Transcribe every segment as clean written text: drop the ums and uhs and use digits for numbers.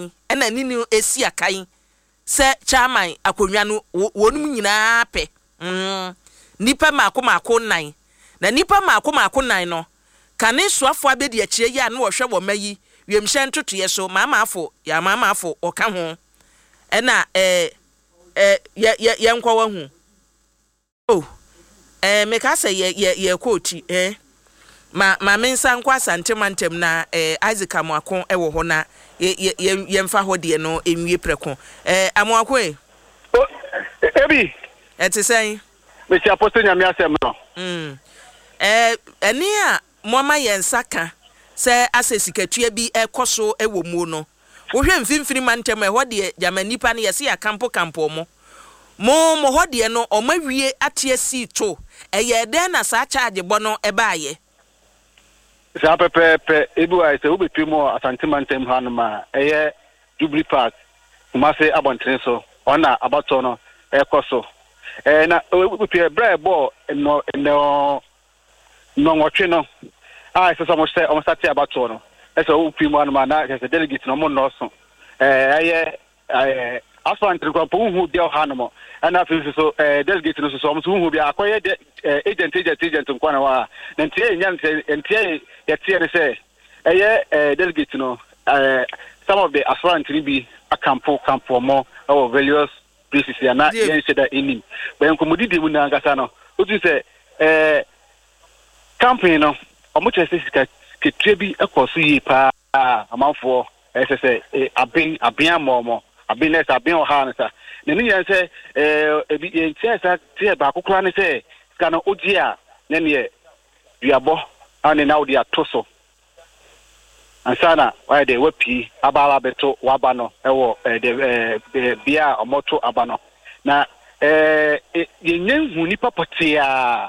akan ena nini esi akan se chairman akonwa no wonum nyina pe nipa mako nan na nipa mako nan no kane soafo abedi akire ya na wo hwe wo mayi wiemhye ntotoye so mama afo oka ho ena ye nkwa wahu meka se ye koti ma mensa nkwa santemantem na Isaac Amoako ewo ho na ye mfa ho de no enwie preko Amoako ebi etisen me si apostle nyame asem no eni a moma yensaka se asesikatue bi ekoso ewo mu no wo hwe mfimfini mantem ho de jamanipa ne yesi ya kampo mo ho de no omawie atie si to eye den na sa charge bono ebaaye sa pepe ebu ai se obetu mo asantimantem hanuma eye Jubilee Park kuma se abonten so ona abato no ekoso na obetu bra bo no ngotwe no se so mo se o start abato no ese obetu mo hanuma na se delegate no mo no so eye asante ko po hu de hanuma ana fi so delegate no so mo hu bi akoye agent nkwana wa na ntie nya ntie yetie ne say delegate no some of the aspirants be a campo mo or various places ya na yen say that in but nkomodidi mu na ngasa no otu say campaign no omuche say ketue bi ekoso yi pa amanfo say abin mo abin o ha na sa ne ni yen say ebi yen say tie ba kokora ne say kana ogia ne ne duabo ane na odi atoso ansana why dey wapi abala beto wabano ewo de bia omoto abano na yenyen huni papatia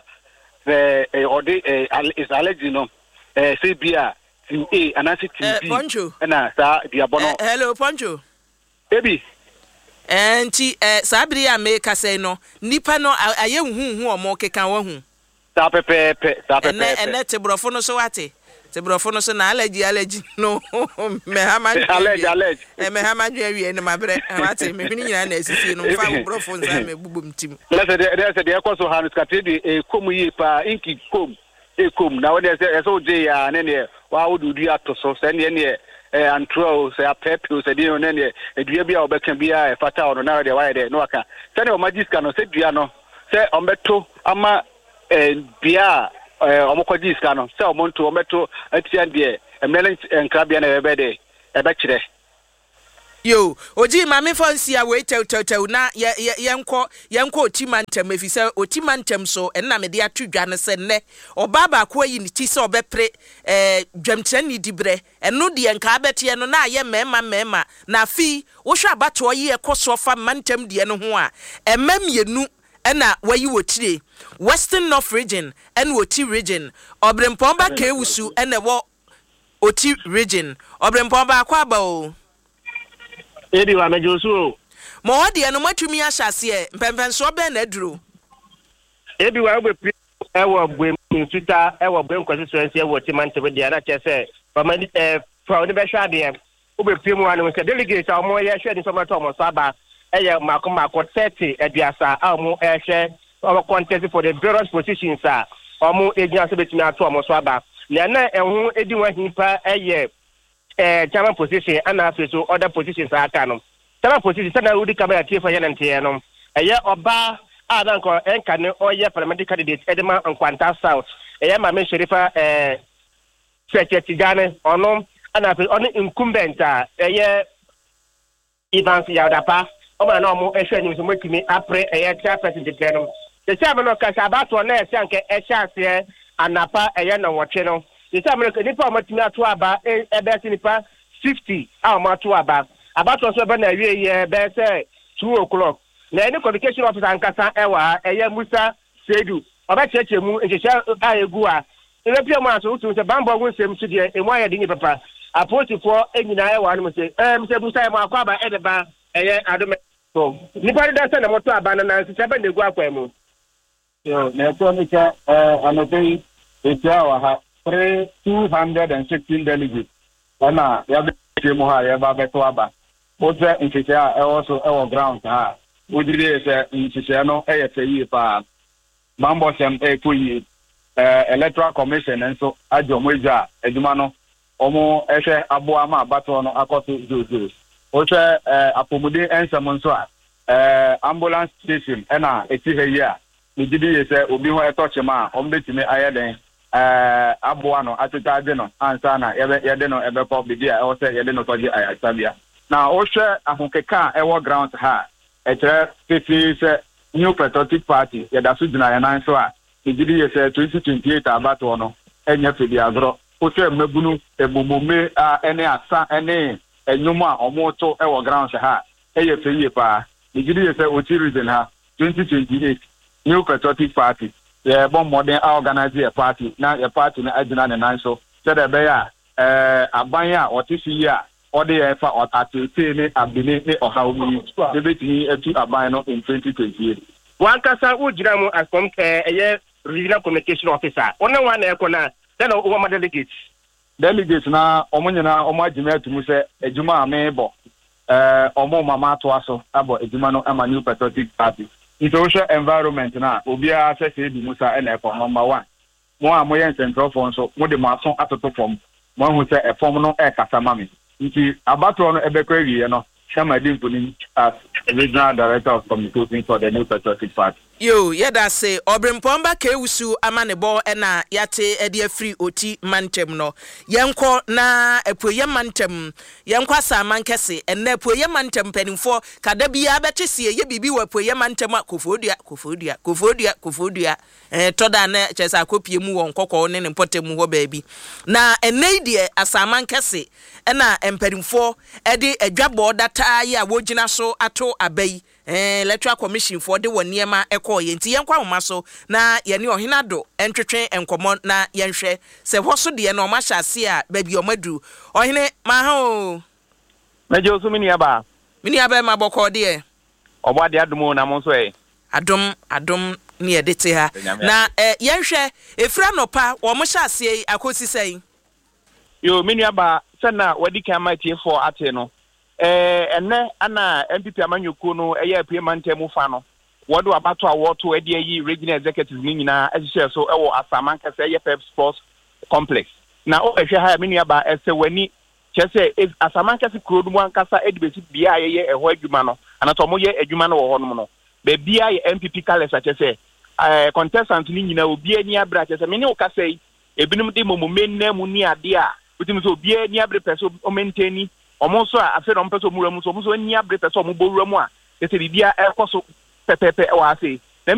odi is allergy no say bia team A anasi team B na sa diabono hello Poncho baby enti sabri ya make say no nipa no aye hu omo keka wa hu ta pepe ene tebrofo no so wate tebrofo no so na allergy no me hama allergy me hama dwe ne mabre wate me hini nyina na asisi no fa brofo nza me bubum tim let's say the ekoso han skatedi kom yi pa inki kom na wona say so je ya ne wa wodudu atoso se ne antro se apepe se di no ne edua bia obeka bia fata ono na de wa de no aka se ne o magiska no se dua no se ombeto ama bia omokodi ska no se omonto ometo atia de emele nkrabia na ebede ebekire yo oji mame fonsi a we tew na yenko otimantem efise otimantem so enna me de atudwa ne se ne obaba ko yi ni ti se obepre dwamtrani dibre eno de nka abete no na aye mema na fi wo hwa abato yi ekoso fa mantem de no ho a emamienu ena wayi wotire Western North region and Woti region Obrempomba Kewusu ene wo Oti region Obrempomba kwaba o Ebi wa mejosu mo hodi eno matumi ahyase mpempenso be na aduro Ebi wa obepi ewo bwem tuta ewo bwem constituency ewo timantebe dia na chese famani from the behwa de obepi mu anu se delegate a mo ye hwe ni so mato mo saba eye mako 30 aduasa a mo ehwe our contest for the various positions omo agency betimi ato omo so aba na ehun edi wa hipa eye chairman position ana afiso other positions aka no chairman position na udi kamera tie for yenante no eye oba adan ko enka ne oye parliamentary candidate Edema Nkwanta South eye ma me Sherifa secretary gane ono ana afiso ono incumbent eye Evans Yaudapa omo na omo ehwe ni so motimi apre eye chairperson de no the chairman of Kasabato na esanke ehase anapa eye na woche no the chairman nipa matimi ato aba ebesi nipa 50 a mato aba abato so be na wie ye be say 2 o'clock na any communication officer ankasa ewa eye Musa Sedu obacheche mu nhehia aegu a ebepia mu aso utu se bambo gun sem su de emu aye de ni papa apotifo enyina ewa no se mse Musa mu akwa aba edeba eye adome so nipa de dansa na moto aba na se be na egu akwa mu yo na to ni ka anotei etiawa ha 216 delegates ana ya be mu ha ya ba beto aba Ote nkisha also our ground ha. Udiri se nkisha no yi pa. Mambo sem kuyi electoral commission enso ajomoja eduma no omo ehwe aboa ma abato no akoto zozo. Ote apomuden ensem nso a ambulance station na etihe yi a nigidi se obi ho etochema ombetime ayeden aboa no ateta ade no ansa na yede no ebekọ bidi a o se yede no toje ayasabia na o hwe ahokeka ewo ground ha etre fifi se New Patriotic Party yeda so gina yana nso a nigidi se 2028 abato no enye fidi agro o se mabunu ebomome a ene asa ene enyumu a omoto ewo ground ha eye feye pa nigidi se o ti reason ha 2028 New Patriotic Party the bomb modern organize a party now a party na agina na nan so said e be ya abanya otisi ya ode ya fa otate ne abine ne ohawu de betini etu aban no in 2028 wan kasa ujira mu akom eye regional communication officer ona wan e kona then o ma delegates na omunyina omo agima atumu se ejuma amebo omo mama to aso abo ejuma no ama New Patriotic Party social environment na obia access di musa na for number 1 mo amoye central fund so mo de maso atoto form mo hu se e form no e kasa mami nti abatro no ebekwa wiye no Shama Dimpuni as regional director of communications for the New Patriotic Party. Yo, yada say Obrimpomba Kewusu amanebo ena yate edi free oti mantem no. Yenko na epoye mantem, yenko asaman kese enne epoye mantem penimfo kada bia betese ye bibi wa epoye mantem kofodia. Toda na chesa akopie mu won kokko ne mpotemu ho baabi. Na enne die asaman kese ena empenimfo edi adwabo data ya wogina so ato abai. Electoral Commission for the one near ma eko yenti yenkwa maso na yeni ohinado entwetwe enkomo na yenhwe se hoso de na omasha ase a baby omadu ohine ma ha o mejo so mini aba ma boko de obade adom na mo so adom ni edete ha na yenhwe efra nopa wo mo sha ase akosi sei yo mini aba sana wadi kama tie for ate no enne ana MPP amanyoko no eye apemantem fa no wodo abato awoto ede yi regional executives ni nyina ehye so ewo asaman kase eye Pep Sports Complex na o ehwe ha menu aba ese wani chese asaman kase krodu ankasa edibesi bia ye eho adwuma no anato mo ye adwuma no wo ho no be bia ye MPP kalesa chese contestant ni nyina obi ani abra chese meni o kase ebinum de mommenna mu ni ade a utim so obi ani abre peso o maintain omonso a afero mpeso muramu so omonso ni abre peso mo boruramu a ese bibia ekoso pepepe wa ase